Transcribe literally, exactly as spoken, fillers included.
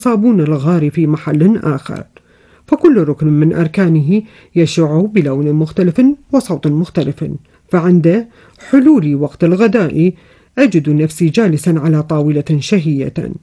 صابون الغار في محل آخر، فكل ركن من أركانه يشع بلون مختلف وصوت مختلف. فعند حلول وقت الغداء أجد نفسي جالسا على طاولة شهية